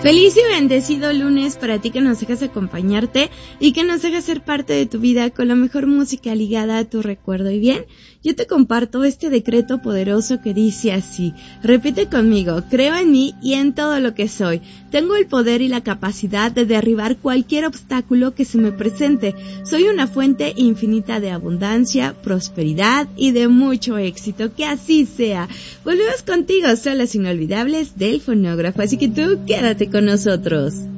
Feliz y bendecido lunes para ti que nos dejas acompañarte y que nos dejas ser parte de tu vida con la mejor música ligada a tu recuerdo. Y bien, yo te comparto este decreto poderoso que dice así. Repite conmigo: creo en mí y en todo lo que soy. Tengo el poder y la capacidad de derribar cualquier obstáculo que se me presente. Soy una fuente infinita de abundancia, prosperidad y de mucho éxito. Que así sea. Volvemos contigo, son las inolvidables del fonógrafo. Así que tú quédate con nosotros.